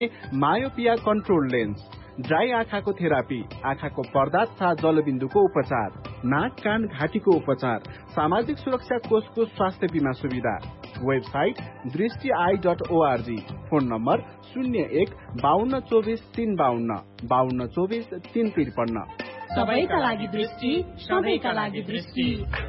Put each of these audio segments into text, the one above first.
Myopia control lens, dry आँखाको therapy, आँखाको पर्दा तथा जलबिन्दुको उपचार, नाक कान घाँटीको उपचार, सामाजिक सुरक्षा कोषको स्वास्थ्य बीमा सुविधा। Website दृष्टि.org, phone number 01-5224-352, 5224-353। सबैका लागि दृष्टि, सबैका लागि दृष्टि।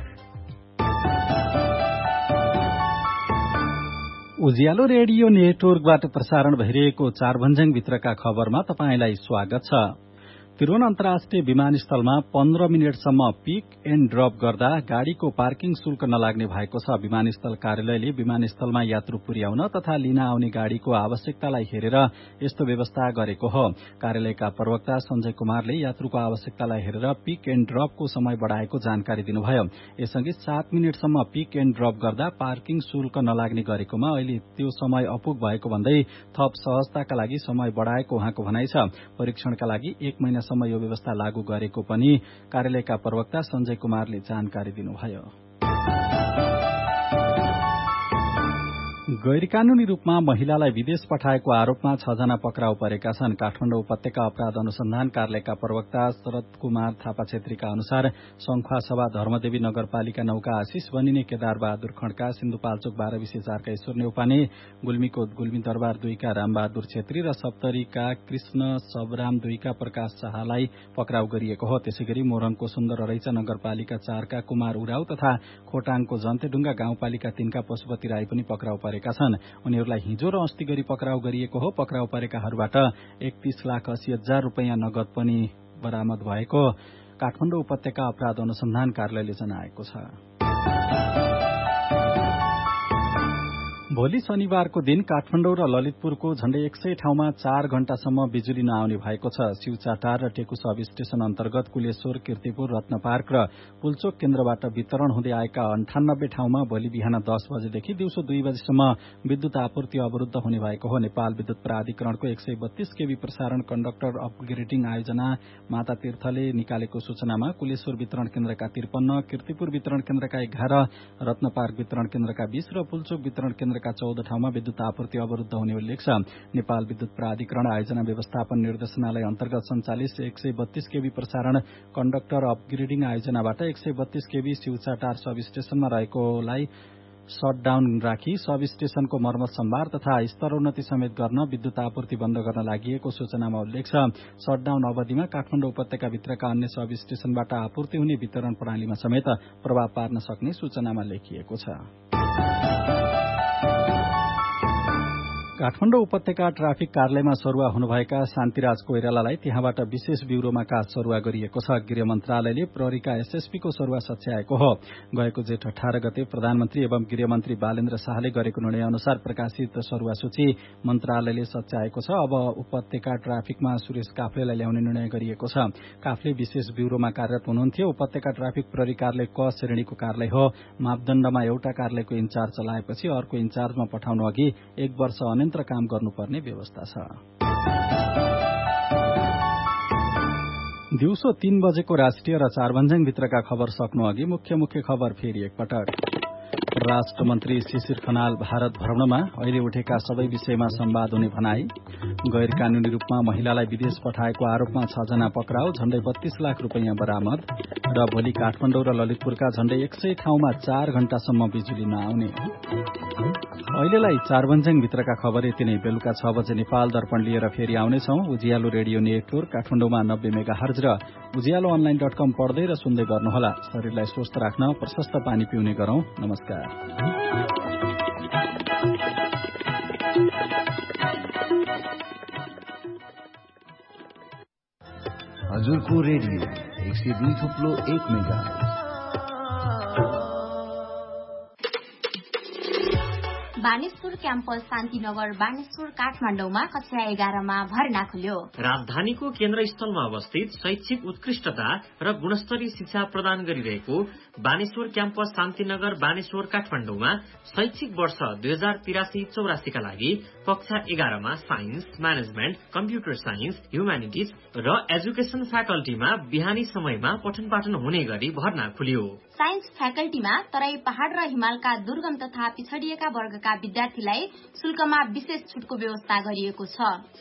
उज्यालो रेडियो नेटवर्कबाट प्रसारण भइरहेको चारभन्ज्याङ भित्रका खबरमा तपाईंलाई स्वागत छ। त्रिभुवन अन्तर्राष्ट्रिय विमानस्थलमा 15 मिनटसम्म पिक एण्ड ड्रप गर्दा गाड़ीको पार्किङ शुल्क नलाग्ने भएको छ। विमानस्थल कार्यालयले विमानस्थलमा यात्रु पुर्याउन तथा लिन आउने गाड़ीको आवश्यकतालाई हेरेर यस्तो व्यवस्था गरेको हो। कार्यालयका प्रवक्ता संजय कुमारले यात्रुको आवश्यकतालाई हेरेर पिक एण्ड ड्रपको समय बढ़ाएको जानकारी दिनुभयो। यसअघि 7 मिनटसम्म पिक एण्ड ड्रप गर्दा पार्किङ शुल्क नलाग्ने गरेकोमा अहिले त्यो समय अपुग भएको भन्दै थप सहजताका लागि समय बढ़ाएको उहाँको भनाइ छ। परीक्षणका लागि 1 महिना सम्म यो व्यवस्था लागू गरेको पनि कार्यालयका प्रवक्ता संजय कुमारले जानकारी दिनुभयो। गैरकानूनी रूपमा महिलालाई विदेश पठाएको आरोपमा 6 जना पक्राउ परेका छन्। काठमाडौँ उपत्यका अपराध अनुसन्धान कार्यालयका प्रवक्ता शरद कुमार थापा छेत्रीका अनुसार शंखुवासभा धर्मदेवी नगरपालिका 9 का आशिष बनिने केदार बहादुर खड्का, सिन्धुपाल्चोक 12/4 का ईश्वर नेउपाने, गुल्मीको गुल्मी दरबार 2 का रामबहादुर छेत्री र सप्तरीका कृष्ण सबराम 2 का प्रकाश शाहलाई पक्राउ गरिएको हो। त्यसैगरी मोरङको सुन्दर रैचा नगरपालिका 4 का कुमार उराव तथा खोटाङको जन्तेढुङ्गा गाउँपालिका 3 का पशुपति राई पनि पक्राउ परेका छन्। उनीहरूलाई हिजो र अस्ति गरी पक्राउ गरिएको हो। पक्राउ परेकाहरूबाट 31,80,000 रुपैयाँ नगद पनि बरामद भएको काठमाडौँ उपत्यका अपराध अनुसन्धान कार्यालयले जनाएको छ। भोलि शनिबारको दिन काठमाडौँ र ललितपुरको झण्डै 100 ठाउँमा 4 घण्टासम्म बिजुली नआउने भएको छ। शिवचाटार र टेकु सब स्टेशन अन्तर्गत कुलेश्वर, कीर्तिपुर, रत्न पार्क र पुल्चोक केन्द्रबाट वितरण हुँदै आएका 98 ठाउँमा भोलि बिहान 10 बजेदेखि दिउँसो 2 बजेसम्म विद्युत आपूर्ति अवरुद्ध हुने भएको हो। नेपाल विद्युत प्राधिकरणको 132 केभी प्रसारण कण्डक्टर अपग्रेडिङ आयोजना माता तीर्थले निकालेको सूचनामा कुलेश्वर वितरण केन्द्रका 53, कीर्तिपुर वितरण केन्द्रका 11, रत्न पार्क वितरण केन्द्रका 20 र पुल्चोक वितरण केन्द्रका 14 ठाउँमा विद्युत आपूर्ति अवरुद्ध हुने उल्लेख छ। नेपाल विद्युत प्राधिकरण आयोजना व्यवस्थापन निर्देशनालय अन्तर्गत सञ्चालित 132 केभी प्रसारण कण्डक्टर अपग्रेडिङ आयोजनाबाट 132 केभी शिवचाटार सब स्टेशनमा रहेकोलाई शटडाउन राखी सब स्टेशनको मर्मत सम्भार तथा स्तरोन्नति समेत गर्न विद्युत आपूर्ति बन्द गर्न लागि सूचनामा उल्लेख छ। शटडाउन अवधिमा काठमाडौँ उपत्यकाभित्रका अन्य सब स्टेशनबाट आपूर्ति हुने वितरण प्रणालीमा समेत प्रभाव पार्न सक्ने सूचनामा लेखिएको छ। काठमाडौँ उपत्यका ट्राफिक कार्यालयमा सरुवा हुनुभएका शान्तिराज कोइरालालाई त्यहाँबाट विशेष ब्यूरोमा काज सरुवा गरिएको छ। गृह मन्त्रालयले प्रहरीका एसएसपीको सरुवा सच्याएको हो। गएको जेठ 18 गते प्रधानमन्त्री एवं गृहमन्त्री बालेन्द्र शाहले गरेको निर्णय अनुसार प्रकाशित सरुवा सूची मन्त्रालयले सच्याएको छ। अब उपत्यका ट्राफिकमा सुरेश काफ्लेलाई ल्याउने निर्णय गरिएको छ। काफ्ले विशेष ब्यूरोमा कार्यरत हुनुहुन्थ्यो। उपत्यका ट्राफिक प्रहरी कार्यालय क श्रेणीको कार्यालय हो। मापदण्डमा एउटा कार्यालयको इन्चार्ज चलाएपछि अर्को इन्चार्जमा पठाउनु अघि 1 वर्ष अन्यन्त्र काम गर्नुपर्ने व्यवस्था छ। दिउँसो 3 बजेको राष्ट्रिय र चारभन्ज्याङ भित्रका खबर सक्नु अघि मुख्य खबर फेरि एकपटक। राष्ट्रमन्त्री शिशिर खनाल भारत भ्रमणमा, अहिले उठेका सबै विषयमा संवाद हुने भनाई। गैर कानूनी रूपमा महिलालाई विदेश पठाएको आरोपमा 6 जना पक्राउ, झण्डै 32 लाख रुपैयाँ बरामद। र भोलि काठमाडौँ र ललितपुरका झण्डै 100 ठाउँमा 4 घण्टासम्म बिजुली नआउने। अहिलेलाई चारभन्ज्याङ भित्रका खबर यति नै। बेलुका 6 बजे नेपाल दर्पण लिएर फेरि आउनेछौं। उज्यालो रेडियो नेटवर्क काठमाडौँमा 90 मेगाहर्ज र उज्यालो अनलाइन.com पढ्दै र सुन्दै गर्नुहोला। शरीरलाई स्वस्थ राख्न प्रशस्त पानी पिउने गरौं। नमस्कार। हजुरको radio 102.1 megahertz. Baneshwar campus Shantinagar Baneshwar काठमाडौँमा कक्षा 11 मा भर्ना खुल्यो। राजधानीको केन्द्र स्थलमा अवस्थित शैक्षिक उत्कृष्टता र गुणस्तरीय शिक्षा प्रदान गरिरहेको बानेश्वर क्याम्पस शान्तिनगर बानेश्वर काठमाडौँमा शैक्षिक वर्ष 2083-84 का लागि कक्षा 11 मा science, management, computer science, humanities र एजुकेशन फ्याकल्टीमा बिहानी समयमा पठन पाठन हुने गरी भर्ना खुल्यो। साइन्स फ्याकल्टीमा तराई पहाड़ र हिमालका दुर्गम तथा पिछडिएका वर्गका विद्यार्थीलाई शुल्कमा विशेष छुटको व्यवस्था गरिएको छ।